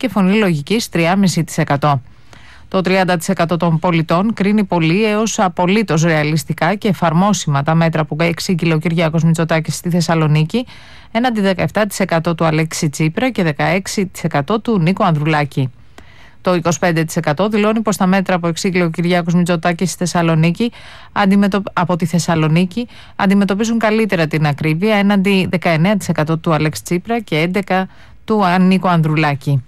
και Φωνή Λογικής 3,5%. Το 30% των πολιτών κρίνει πολύ έως απολύτως ρεαλιστικά και εφαρμόσιμα τα μέτρα που εξήγηλε ο Κυριάκος Μητσοτάκης στη Θεσσαλονίκη, έναντι 17% του Αλέξη Τσίπρα και 16% του Νίκου Ανδρουλάκη. Το 25% δηλώνει πως τα μέτρα που εξήγηλε ο Κυριάκος Μητσοτάκης στη Θεσσαλονίκη, από τη Θεσσαλονίκη αντιμετωπίζουν καλύτερα την ακρίβεια, έναντι 19% του Αλέξη Τσίπρα και 11% του Νίκου Ανδρουλάκη.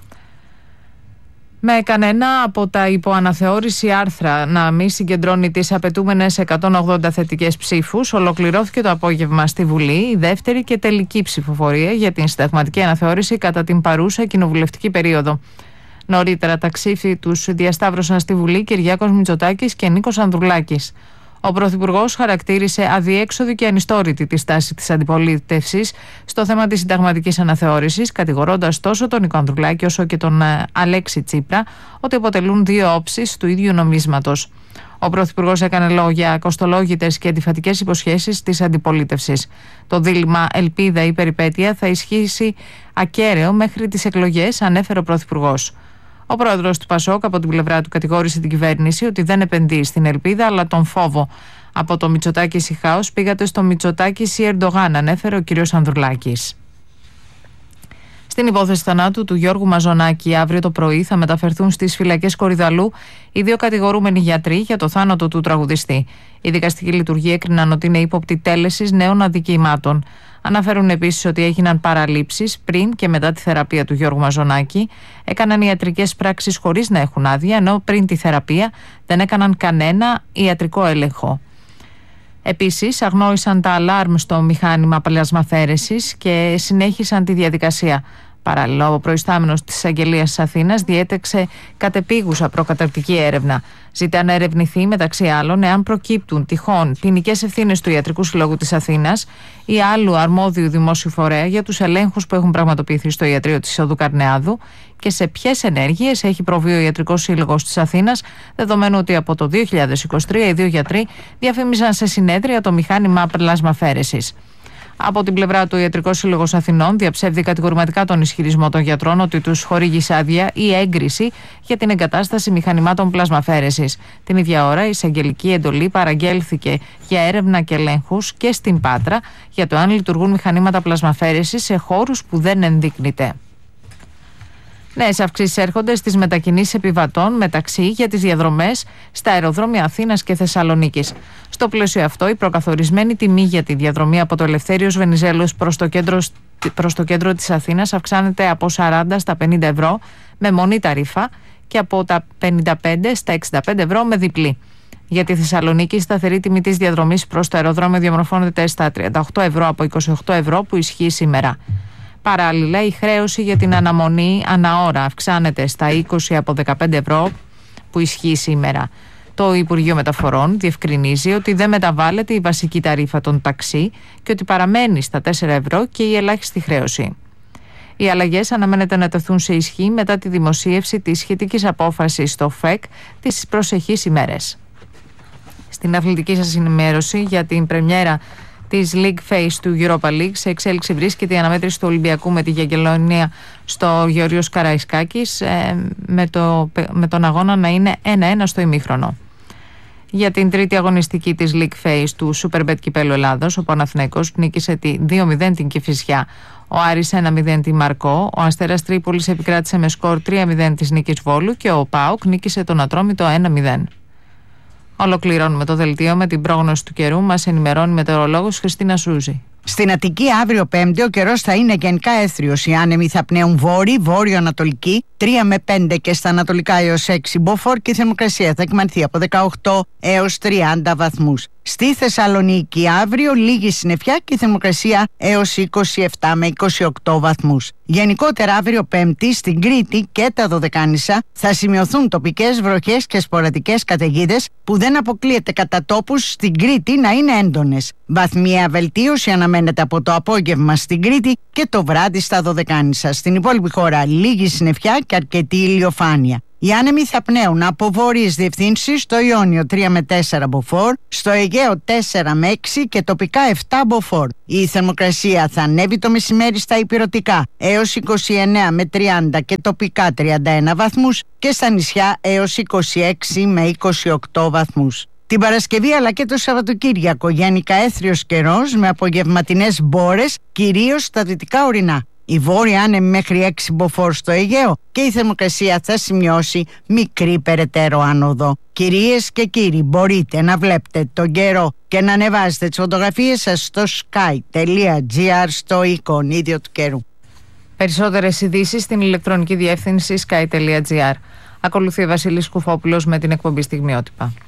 Με κανένα από τα υποαναθεώρηση άρθρα να μην συγκεντρώνει τις απαιτούμενες 180 θετικές ψήφους, ολοκληρώθηκε το απόγευμα στη Βουλή η δεύτερη και τελική ψηφοφορία για την συνταγματική αναθεώρηση κατά την παρούσα κοινοβουλευτική περίοδο. Νωρίτερα τα ψήφι τους διασταύρωσαν στη Βουλή Κυριάκος Μητσοτάκης και Νίκος Ανδρουλάκης. Ο Πρωθυπουργός χαρακτήρισε αδιέξοδη και ανιστόρητη τη στάση της αντιπολίτευσης στο θέμα της συνταγματικής αναθεώρησης, κατηγορώντας τόσο τον Νίκο Ανδρουλάκη όσο και τον Αλέξη Τσίπρα ότι αποτελούν δύο όψεις του ίδιου νομίσματος. Ο Πρωθυπουργός έκανε λόγο για κοστολόγητες και αντιφατικές υποσχέσεις της αντιπολίτευσης. Το δίλημμα ελπίδα ή περιπέτεια θα ισχύσει ακέραιο μέχρι τις εκλογές, ανέφερε ο Πρωθυπουργός. Ο πρόεδρος του ΠΑΣΟΚ από την πλευρά του κατηγόρησε την κυβέρνηση ότι δεν επενδύει στην ελπίδα αλλά τον φόβο. Από το Μητσοτάκη ή χάος πήγατε στο Μητσοτάκη ή Ερντογάν, ανέφερε ο κ. Ανδρουλάκης. Στην υπόθεση θανάτου του Γιώργου Μαζονάκη, αύριο το πρωί θα μεταφερθούν στις φυλακές Κορυδαλού οι δύο κατηγορούμενοι γιατροί για το θάνατο του τραγουδιστή. Οι δικαστικοί λειτουργοί έκριναν ότι είναι ύποπτοι τέλεσης νέων αδικημάτων. Αναφέρουν επίσης ότι έγιναν παραλήψεις πριν και μετά τη θεραπεία του Γιώργου Μαζονάκη, έκαναν ιατρικές πράξεις χωρίς να έχουν άδεια, ενώ πριν τη θεραπεία δεν έκαναν κανένα ιατρικό έλεγχο. Επίσης, αγνόησαν τα αλάρμ στο μηχάνημα πλασμαθέρεσης και συνέχισαν τη διαδικασία. Παράλληλα, ο προϊστάμενος της Εισαγγελίας της Αθήνας διέταξε κατεπίγουσα προκαταρκτική έρευνα. Ζητά να ερευνηθεί, μεταξύ άλλων, εάν προκύπτουν τυχόν ποινικές ευθύνες του Ιατρικού Συλλόγου της Αθήνας ή άλλου αρμόδιου δημόσιου φορέα για τους ελέγχους που έχουν πραγματοποιηθεί στο ιατρείο της Οδού Καρνεάδου και σε ποιες ενέργειες έχει προβεί ο Ιατρικός Σύλλογος της Αθήνας, δεδομένου ότι από το 2023 οι δύο γιατροί διαφήμιζαν σε συνέδρια το μηχάνημα πλασμαφέρεσης. Από την πλευρά του, ο Ιατρικός Σύλλογος Αθηνών διαψεύδει κατηγορηματικά τον ισχυρισμό των γιατρών ότι τους χορήγησε άδεια ή έγκριση για την εγκατάσταση μηχανημάτων πλασμαφέρεσης. Την ίδια ώρα, η εισαγγελική εντολή παραγγέλθηκε για έρευνα και ελέγχους και στην Πάτρα για το αν λειτουργούν μηχανήματα πλασμαφέρεσης σε χώρους που δεν ενδείκνυται. Νέες αυξήσεις έρχονται στις μετακινήσεις επιβατών μεταξύ για τις διαδρομές στα αεροδρόμια Αθήνας και Θεσσαλονίκης. Στο πλαίσιο αυτό, η προκαθορισμένη τιμή για τη διαδρομή από το Ελευθέριος Βενιζέλος προς το κέντρο της Αθήνας αυξάνεται από 40 στα 50 ευρώ με μονή ταρίφα και από τα 55 στα 65 ευρώ με διπλή. Για τη Θεσσαλονίκη, η σταθερή τιμή της διαδρομής προς το αεροδρόμιο διαμορφώνεται στα 38 ευρώ από 28 ευρώ που ισχύει σήμερα. Παράλληλα, η χρέωση για την αναμονή αναώρα αυξάνεται στα 20 από 15 ευρώ που ισχύει σήμερα. Το Υπουργείο Μεταφορών διευκρινίζει ότι δεν μεταβάλλεται η βασική ταρίφα των ταξί και ότι παραμένει στα 4 ευρώ και η ελάχιστη χρέωση. Οι αλλαγές αναμένεται να τεθούν σε ισχύ μετά τη δημοσίευση της σχετικής απόφασης στο ΦΕΚ τις προσεχείς ημέρες. Στην αθλητική σας ενημέρωση για την πρεμιέρα της League Phase του Europa League, σε εξέλιξη βρίσκεται η αναμέτρηση του Ολυμπιακού με τη Γιαγγελονία στο Γεωργίος Καραϊσκάκης, με τον αγώνα να είναι 1-1 στο ημίχρονο. Για την τρίτη αγωνιστική της League Phase του Superbet Κυπέλλου Ελλάδος, ο Παναθηναϊκός νίκησε τη 2-0 την Κηφισιά, ο Άρης 1-0 τη Μαρκό, ο Αστέρας Τρίπολης επικράτησε με σκορ 3-0 της Νίκης Βόλου και ο ΠΑΟΚ νίκησε τον Ατρόμητο 1-0. Ολοκληρώνουμε το δελτίο με την πρόγνωση του καιρού. Μας ενημερώνει η μετεωρολόγος Χριστίνα Σούζη. Στην Αττική αύριο Πέμπτη ο καιρός θα είναι γενικά έθριος. Οι άνεμοι θα πνέουν βόρειο-ανατολική 3 με 5 και στα ανατολικά έως 6 μποφόρ και η θερμοκρασία θα εκμανθεί από 18 έως 30 βαθμούς. Στη Θεσσαλονίκη αύριο λίγη συννεφιά και η θερμοκρασία έως 27 με 28 βαθμούς. Γενικότερα αύριο Πέμπτη στην Κρήτη και τα Δωδεκάνησα θα σημειωθούν τοπικές βροχές και σποραδικές καταιγίδες που δεν αποκλείεται κατά τόπους στην Κρήτη να είναι έντονες. Βαθμιαία βελτίωση αναμένεται από το απόγευμα στην Κρήτη και το βράδυ στα Δωδεκάνησα. Στην υπόλοιπη χώρα λίγη συννεφιά και αρκετή ηλιοφάνεια. Οι άνεμοι θα πνέουν από βόρειες διευθύνσεις στο Ιόνιο 3 με 4 μποφόρ, στο Αιγαίο 4 με 6 και τοπικά 7 μποφόρ. Η θερμοκρασία θα ανέβει το μεσημέρι στα ηπειρωτικά έως 29 με 30 και τοπικά 31 βαθμούς και στα νησιά έως 26 με 28 βαθμούς. Την Παρασκευή αλλά και το Σαββατοκύριακο γενικά έθριος καιρός με απογευματινές μπόρες κυρίως στα δυτικά ορεινά. Η βόρεια άνεμη μέχρι 6 μποφόρ στο Αιγαίο και η θερμοκρασία θα σημειώσει μικρή περαιτέρω άνοδο. Κυρίες και κύριοι, μπορείτε να βλέπετε τον καιρό και να ανεβάζετε τις φωτογραφίες σας στο sky.gr στο εικονίδιο του καιρού. Περισσότερες ειδήσεις στην ηλεκτρονική διεύθυνση sky.gr. Ακολουθεί ο Βασίλης Κουφόπουλος με την εκπομπή Στιγμιότυπα.